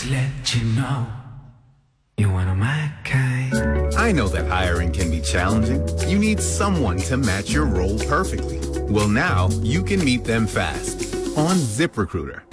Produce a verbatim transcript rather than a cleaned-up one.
Just let you know you're one of my kind. I know that hiring can be challenging. You need someone to match your role perfectly. Well, now you can meet them fast on ZipRecruiter.